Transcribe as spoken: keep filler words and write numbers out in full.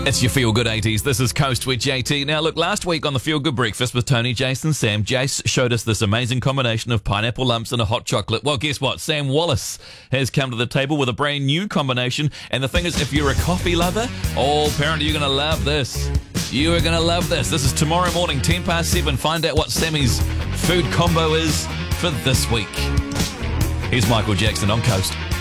It's your Feel Good eighties. This is Coast with J T. Now, look, last week on the Feel Good Breakfast with Tony, Jason, Sam, Jace showed us this amazing combination of pineapple lumps and a hot chocolate. Well, guess what? Sam Wallace has come to the table with a brand new combination. And the thing is, if you're a coffee lover, oh, apparently you're going to love this. You are going to love this. This is tomorrow morning, ten past seven. Find out what Sammy's food combo is for this week. Here's Michael Jackson on Coast.